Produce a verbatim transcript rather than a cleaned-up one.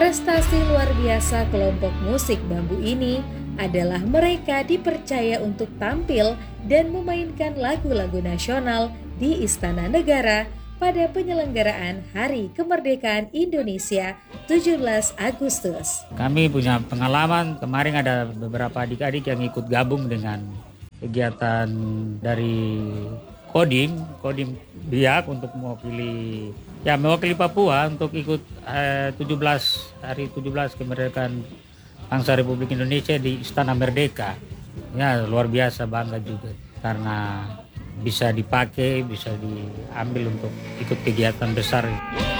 Prestasi luar biasa kelompok musik bambu ini adalah mereka dipercaya untuk tampil dan memainkan lagu-lagu nasional di Istana Negara pada penyelenggaraan Hari Kemerdekaan Indonesia tujuh belas Agustus. Kami punya pengalaman, kemarin ada beberapa adik-adik yang ikut gabung dengan kegiatan dari Kodim, Kodim Biak untuk mewakili ya mewakili Papua untuk ikut eh, tujuh belas hari tujuh belas kemerdekaan bangsa Republik Indonesia di Istana Merdeka. Ya luar biasa, bangga juga karena bisa dipakai, bisa diambil untuk ikut kegiatan besar.